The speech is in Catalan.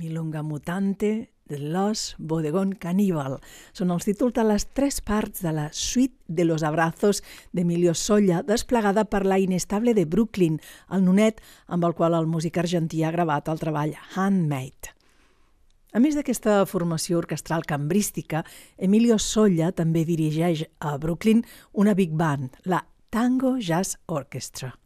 Milonga Mutante de Los Bodegón Caníbal. Són els títols de les 3 parts de la Suite de los Abrazos d'Emilio Solla, desplegada per la Inestable de Brooklyn, el nonet amb el qual el músic argentí ha gravat el treball Handmade. A més d'aquesta formació orquestral cambrística, Emilio Solla també dirigeix a Brooklyn una big band, la Tango Jazz Orchestra.